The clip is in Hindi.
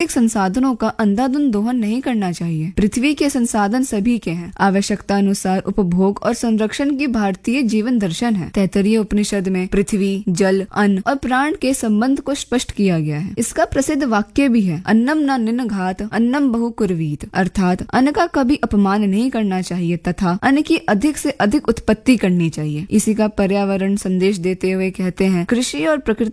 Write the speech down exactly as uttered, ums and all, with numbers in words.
प्राकृतिक संसाधनों का अंधाधुंध दोहन नहीं करना चाहिए। पृथ्वी के संसाधन सभी के हैं, आवश्यकता अनुसार उपभोग और संरक्षण की भारतीय जीवन दर्शन है। तैत्तरीय उपनिषद में पृथ्वी, जल, अन्न और प्राण के संबंध को स्पष्ट किया गया है। इसका प्रसिद्ध वाक्य भी है, अन्नम न निनघात अन्नम बहु कुर्वीत, अर्थात अन्न का कभी अपमान नहीं करना चाहिए तथा अन्न की अधिक से अधिक उत्पत्ति करनी चाहिए। इसी का पर्यावरण संदेश देते हुए कहते हैं, कृषि और प्रकृति